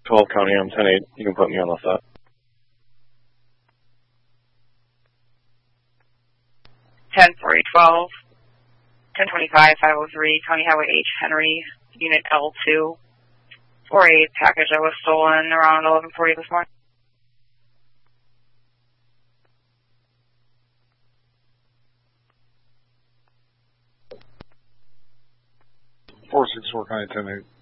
12 County, I'm 10-8. You can put me on the set. 10-4-12, 1025, 503, County Highway H. Henry, Unit L2, for a package that was stolen around 11:40 this morning. 464 County 10-8.